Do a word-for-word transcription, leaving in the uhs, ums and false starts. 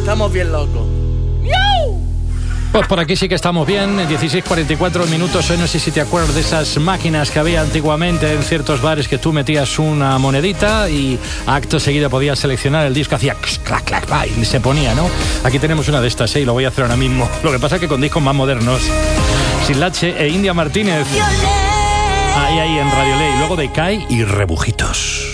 estamos bien locos. Pues por aquí sí que estamos bien, dieciséis cuarenta y cuatro minutos. Hoy no sé si te acuerdas de esas máquinas que había antiguamente en ciertos bares que tú metías una monedita y acto seguido podías seleccionar el disco, hacía clac, clac, clac, y se ponía, ¿no? Aquí tenemos una de estas, ¿eh? Y lo voy a hacer ahora mismo. Lo que pasa es que con discos más modernos. Sinlache e India Martínez. Ahí, ahí en Radio Ley. Luego de Kai y Rebujitos.